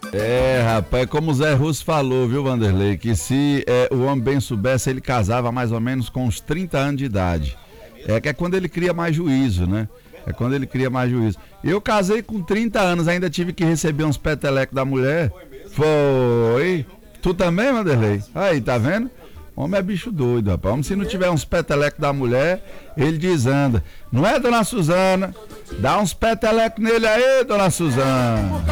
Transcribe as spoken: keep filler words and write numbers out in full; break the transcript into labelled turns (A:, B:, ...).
A: É, rapaz, como o Zé Russo falou, viu, Vanderlei, que se é, o homem bem soubesse, ele casava mais ou menos com uns trinta anos de idade. É que é quando ele cria mais juízo, né? É quando ele cria mais juízo. Eu casei com trinta anos, ainda tive que receber uns petelecos da mulher. Foi. Tu também, Vanderlei? Aí, tá vendo? Homem é bicho doido, rapaz. Homem, se não tiver uns petelecos da mulher, ele desanda. Não é, dona Suzana? Dá uns petelecos nele aí, dona Suzana.